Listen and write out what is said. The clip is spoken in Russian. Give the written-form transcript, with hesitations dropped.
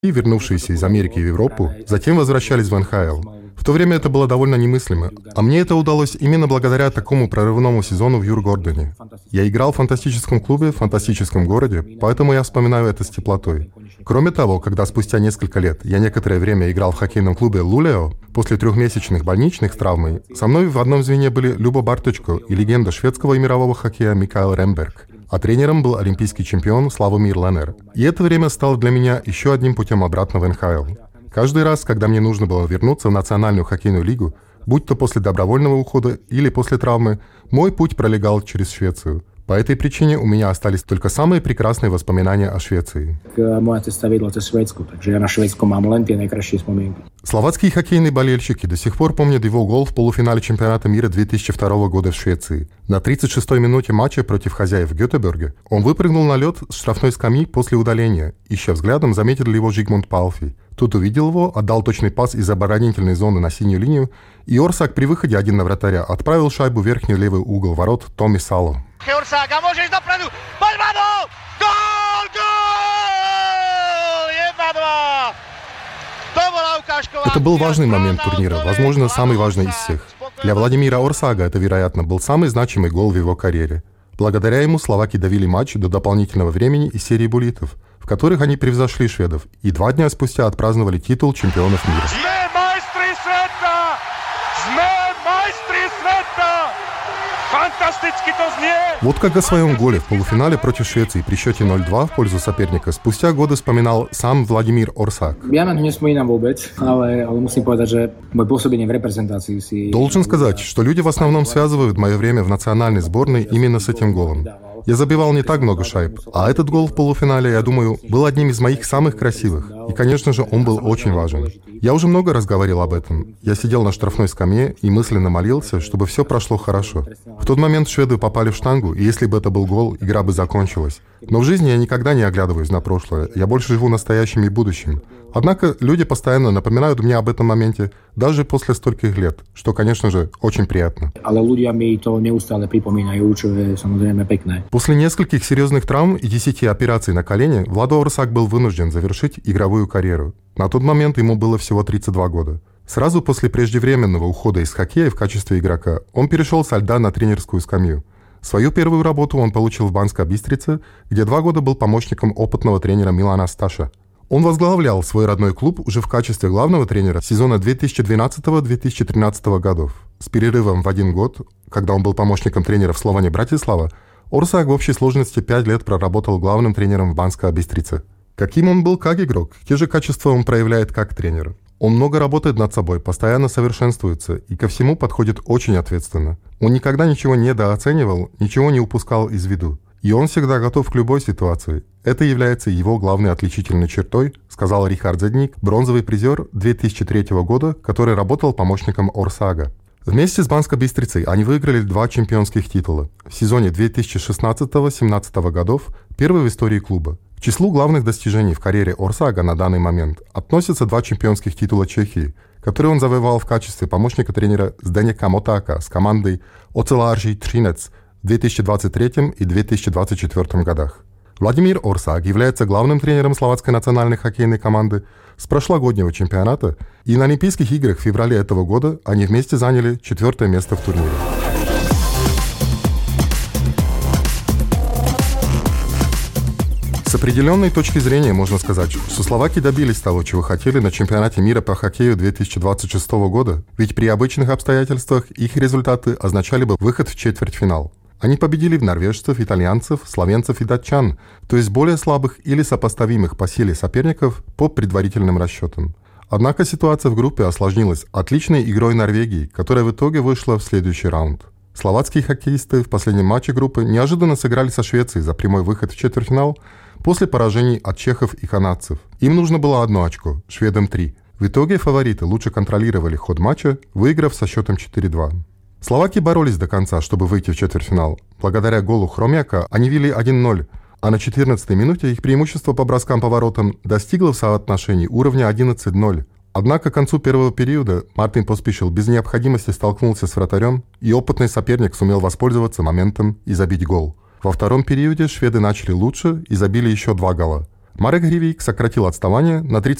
вернувшиеся из Америки в Европу, затем возвращались в НХЛ. В то время это было довольно немыслимо, а мне это удалось именно благодаря такому прорывному сезону в Дjurgården. Я играл в фантастическом клубе, в фантастическом городе, поэтому я вспоминаю это с теплотой. Кроме того, когда спустя несколько лет я некоторое время играл в хоккейном клубе «Лулео», после 3-месячных больничных с травмой, со мной в одном звене были Люба Барточко и легенда шведского и мирового хоккея Микаэл Ремберг, а тренером был олимпийский чемпион Славомир Ленер. И это время стало для меня еще одним путем обратно в НХЛ. Каждый раз, когда мне нужно было вернуться в Национальную хоккейную лигу, будь то после добровольного ухода или после травмы, мой путь пролегал через Швецию. По этой причине у меня остались только самые прекрасные воспоминания о Швеции. Словацкие хоккейные болельщики до сих пор помнят его гол в полуфинале чемпионата мира 2002 года в Швеции. На 36-й минуте матча против хозяев Гетеборге он выпрыгнул на лед с штрафной скамьи после удаления, ища взглядом, заметил ли его Жигмунд Палфи. Тут увидел его, отдал точный пас из оборонительной зоны на синюю линию, и Орсак при выходе один на вратаря отправил шайбу в верхний левый угол ворот Томми Сало. Это был важный момент турнира, возможно, самый важный из всех. Для Владимира Орсага это, вероятно, был самый значимый гол в его карьере. Благодаря ему словаки довели матч до дополнительного времени и серии буллитов, в которых они превзошли шведов, и 2 дня спустя отпраздновали титул чемпионов мира. Вот как о своем голе в полуфинале против Швеции при счете 0-2 в пользу соперника спустя годы вспоминал сам Владимир Орсак. Должен сказать, что люди в основном связывают мое время в национальной сборной именно с этим голом. Я забивал не так много шайб, а этот гол в полуфинале, я думаю, был одним из моих самых красивых. И, конечно же, он был очень важен. Я уже много раз говорил об этом. Я сидел на штрафной скамье и мысленно молился, чтобы все прошло хорошо. В тот момент шведы попали в штангу, и если бы это был гол, игра бы закончилась. Но в жизни я никогда не оглядываюсь на прошлое, я больше живу настоящим и будущим. Однако люди постоянно напоминают мне об этом моменте, даже после стольких лет, что, конечно же, очень приятно. После нескольких серьезных травм и 10 операций на колене, Владо Орсак был вынужден завершить игровую карьеру. На тот момент ему было всего 32 года. Сразу после преждевременного ухода из хоккея в качестве игрока он перешел со льда на тренерскую скамью. Свою первую работу он получил в Банской Бистрице, где 2 года был помощником опытного тренера Милана Сташа. Он возглавлял свой родной клуб уже в качестве главного тренера сезона 2012-2013 годов. С перерывом в 1 год, когда он был помощником тренера в Словане Братислава, Орсак в общей сложности 5 лет проработал главным тренером в Банской Бистрице. Каким он был как игрок, те же качества он проявляет как тренер. Он много работает над собой, постоянно совершенствуется и ко всему подходит очень ответственно. Он никогда ничего недооценивал, ничего не упускал из виду. И он всегда готов к любой ситуации. Это является его главной отличительной чертой, сказал Рихард Зедник, бронзовый призер 2003 года, который работал помощником Орсага. Вместе с Банской Бистрицей они выиграли 2 чемпионских титула. В сезоне 2016-17 годов, первый в истории клуба. К числу главных достижений в карьере Орсага на данный момент относятся 2 чемпионских титула Чехии, которые он завоевал в качестве помощника тренера Зdeneka Motáka с командой Oceláři Třinec в 2023 и 2024 годах. Владимир Орсак является главным тренером словацкой национальной хоккейной команды с прошлогоднего чемпионата, и на Олимпийских играх в феврале этого года они вместе заняли 4-е место в турнире. С определенной точки зрения можно сказать, что словаки добились того, чего хотели на чемпионате мира по хоккею 2026 года, ведь при обычных обстоятельствах их результаты означали бы выход в четвертьфинал. Они победили норвежцев, итальянцев, словенцев и датчан, то есть более слабых или сопоставимых по силе соперников по предварительным расчетам. Однако ситуация в группе осложнилась отличной игрой Норвегии, которая в итоге вышла в следующий раунд. Словацкие хоккеисты в последнем матче группы неожиданно сыграли со Швецией за прямой выход в четвертьфинал после поражений от чехов и канадцев. Им нужно было 1 очко, шведам 3. В итоге фавориты лучше контролировали ход матча, выиграв со счетом 4-2. Словаки боролись до конца, чтобы выйти в четвертьфинал. Благодаря голу Хромяка они вели 1-0, а на 14-й минуте их преимущество по броскам по воротам достигло в соотношении уровня 11-0. Однако к концу первого периода Мартин Поспишил без необходимости столкнулся с вратарем, и опытный соперник сумел воспользоваться моментом и забить гол. Во втором периоде шведы начали лучше и забили еще 2 гола. Марек Гривик сократил отставание на